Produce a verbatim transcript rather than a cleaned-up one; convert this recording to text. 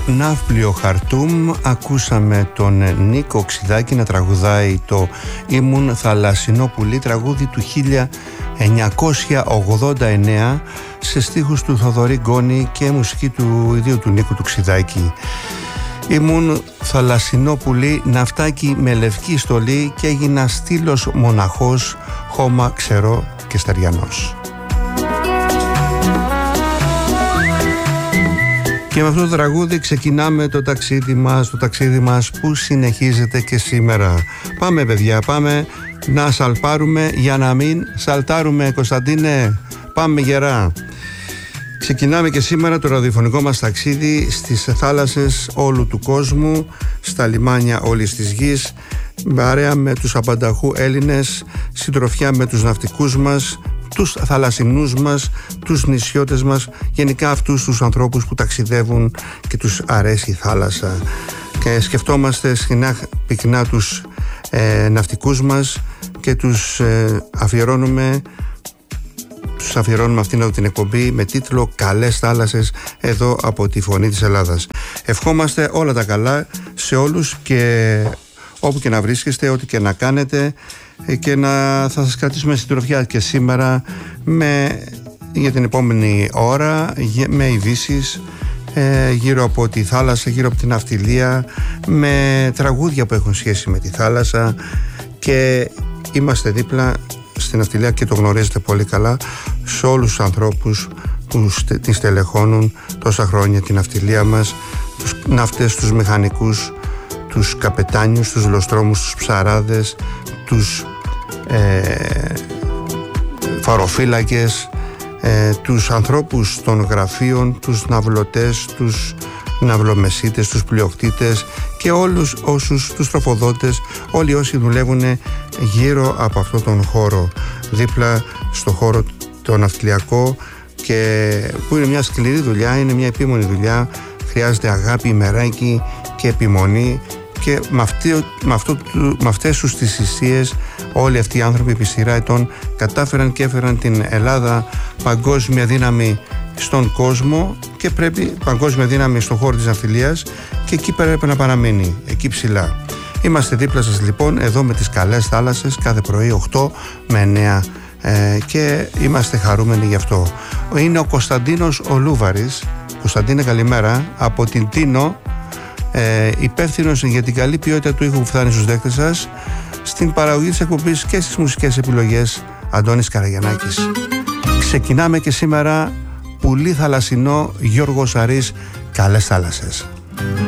Ναύπλιο Χαρτούμ ακούσαμε τον Νίκο Ξιδάκη να τραγουδάει το «Ήμουν θαλασσινό πουλί», τραγούδι του χίλια εννιακόσια ογδόντα εννέα σε στίχους του Θοδωρή Γκόνη και μουσική του ιδίου του Νίκου του Ξιδάκη. Ήμουν θαλασσινό πουλί, ναυτάκι με λευκή στολή και έγινα στήλος μοναχός, χώμα ξερό και στεριανός. Και με αυτό το τραγούδι ξεκινάμε το ταξίδι μας, το ταξίδι μας που συνεχίζεται και σήμερα. Πάμε παιδιά, πάμε να σαλπάρουμε για να μην σαλτάρουμε, Κωνσταντίνε. Πάμε γερά. Ξεκινάμε και σήμερα το ραδιοφωνικό μας ταξίδι στις θάλασσες όλου του κόσμου, στα λιμάνια όλης της γης, παρέα με τους απανταχού Έλληνες, συντροφιά με τους ναυτικούς μας, τους θαλασσινούς μας, τους νησιώτες μας, γενικά αυτούς τους ανθρώπους που ταξιδεύουν και τους αρέσει η θάλασσα. Και σκεφτόμαστε συχνά πυκνά τους ε, ναυτικούς μας και τους ε, αφιερώνουμε Τους αφιερώνουμε αυτήν εδώ την εκπομπή με τίτλο «Καλές θάλασσες» εδώ από τη Φωνή της Ελλάδας. Ευχόμαστε όλα τα καλά σε όλους και όπου και να βρίσκεστε, ό,τι και να κάνετε, και να θα σας κρατήσουμε συντροφιά και σήμερα με, για την επόμενη ώρα με ειδήσεις ε, γύρω από τη θάλασσα, γύρω από την ναυτιλία, με τραγούδια που έχουν σχέση με τη θάλασσα, και είμαστε δίπλα στην ναυτιλία και το γνωρίζετε πολύ καλά, σε όλους τους ανθρώπους που την στελεχώνουν τόσα χρόνια την ναυτιλία μας, τους ναύτες, τους μηχανικούς, τους καπετάνιους, τους λοστρόμους, τους ψαράδες, τους ε, φαροφύλακες, ε, τους ανθρώπους των γραφείων, τους ναυλωτές, τους ναυλομεσίτες, τους πλειοκτήτες και όλους όσους, τους τροφοδότες, όλοι όσοι δουλεύουν γύρω από αυτόν τον χώρο, δίπλα στο χώρο το ναυτιλιακό, και που είναι μια σκληρή δουλειά, είναι μια επίμονη δουλειά, χρειάζεται αγάπη, ημεράκι και επιμονή, και με, αυτή, με, αυτό, με αυτές τους τις θυσίες όλοι αυτοί οι άνθρωποι επί σειρά ετών κατάφεραν και έφεραν την Ελλάδα παγκόσμια δύναμη στον κόσμο, και πρέπει παγκόσμια δύναμη στον χώρο της ναυτιλίας, και εκεί πρέπει να παραμείνει, εκεί ψηλά. Είμαστε δίπλα σας λοιπόν εδώ με τις καλές θάλασσες κάθε πρωί οκτώ με εννέα ε, και είμαστε χαρούμενοι γι' αυτό. Είναι ο Κωνσταντίνος ο Λούβαρης. Κωνσταντίνε, καλημέρα από την Τίνο, ε, υπεύθυνος για την καλή ποιότητα του ήχου που φτάνει στους δέκτες σας, στην παραγωγή της εκπομπής και στις μουσικές επιλογές Αντώνης Καραγιαννάκης. Ξεκινάμε και σήμερα πουλί θαλασσινό, Γιώργος Αρής, καλές θάλασσες.